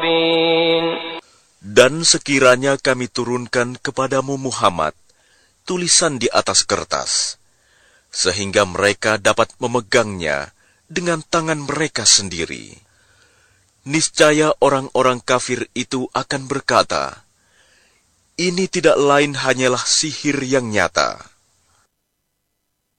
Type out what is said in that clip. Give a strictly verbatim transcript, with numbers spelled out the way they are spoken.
Dan sekiranya kami turunkan kepadamu Muhammad tulisan di atas kertas, sehingga mereka dapat memegangnya dengan tangan mereka sendiri, niscaya orang-orang kafir itu akan berkata, ini tidak lain hanyalah sihir yang nyata.